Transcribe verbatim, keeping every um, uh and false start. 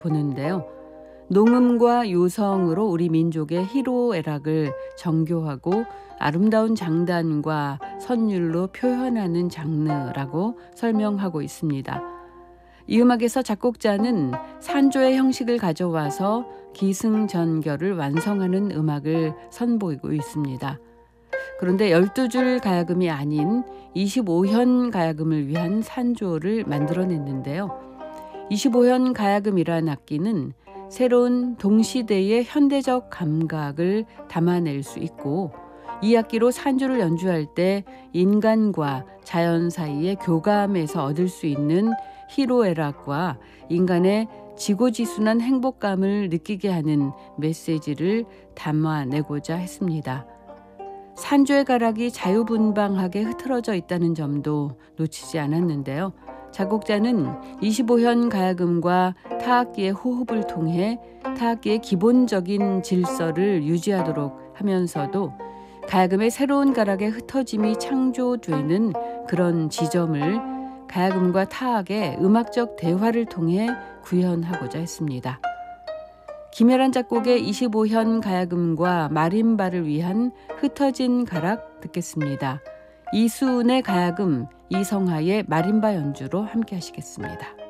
보는데요. 농음과 요성으로 우리 민족의 희로애락을 정교하고 아름다운 장단과 선율로 표현하는 장르라고 설명하고 있습니다. 이 음악에서 작곡자는 산조의 형식을 가져와서 기승전결을 완성하는 음악을 선보이고 있습니다. 그런데 열두 줄 가야금이 아닌 이십오 현 가야금을 위한 산조를 만들어냈는데요. 이십오 현 가야금이란 악기는 새로운 동시대의 현대적 감각을 담아낼 수 있고, 이 악기로 산조를 연주할 때 인간과 자연 사이의 교감에서 얻을 수 있는 희로애락과 인간의 지고지순한 행복감을 느끼게 하는 메시지를 담아내고자 했습니다. 산조의 가락이 자유분방하게 흐트러져 있다는 점도 놓치지 않았는데요. 작곡자는 이십오 현 가야금과 타악기의 호흡을 통해 타악기의 기본적인 질서를 유지하도록 하면서도 가야금의 새로운 가락의 흩어짐이 창조되는 그런 지점을 가야금과 타악의 음악적 대화를 통해 구현하고자 했습니다. 김혜란 작곡의 이십오 현 가야금과 마림바를 위한 흩어진 가락 듣겠습니다. 이수은의 가야금, 이성하의 마림바 연주로 함께 하시겠습니다.